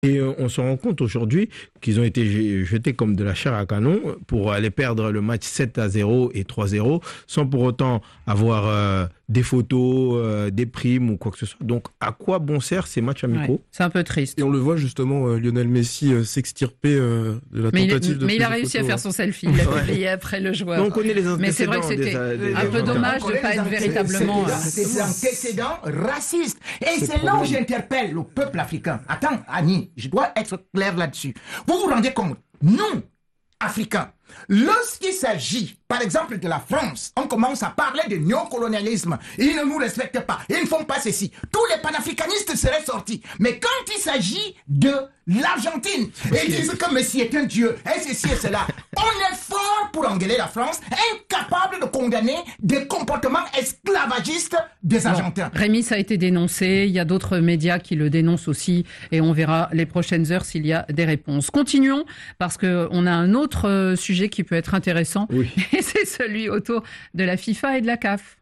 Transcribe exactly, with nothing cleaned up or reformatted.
Et euh, on se rend compte aujourd'hui qu'ils ont été jetés comme de la chair à canon pour aller perdre le match sept à zéro et trois zéro sans pour autant avoir euh, des photos, euh, des primes ou quoi que ce soit. Donc à quoi bon sert ces matchs amicaux? Ouais, c'est un peu triste. Et on le voit justement, euh, Lionel Messi euh, s'extirper euh, de la mais tentative il, de Mais il a prise de réussi photo, à faire ouais. son selfie, il l'a publié après le joueur. Donc on connaît les Mais c'est vrai que c'était des, un des, peu des dommage de ne pas être véritablement... C'est des antécédents racistes. Et c'est là où j'interpelle le peuple africain. Attends, Annie, je dois être clair là-dessus. Vous vous rendez compte, nous, Africains, lorsqu'il s'agit, par exemple, de la France, on commence à parler de néocolonialisme. Ils ne nous respectent pas. Ils ne font pas ceci. Tous les panafricanistes seraient sortis. Mais quand il s'agit de l'Argentine, et ils disent que Messi est un dieu, et ceci et cela, on est fort pour engueuler la France, incapable de condamner des comportements esclavagistes des Argentins. Bon, Rémi, ça a été dénoncé. Il y a d'autres médias qui le dénoncent aussi. Et on verra les prochaines heures s'il y a des réponses. Continuons, parce qu'on a un autre sujet qui peut être intéressant. Oui. Et c'est celui autour de la FIFA et de la C A F.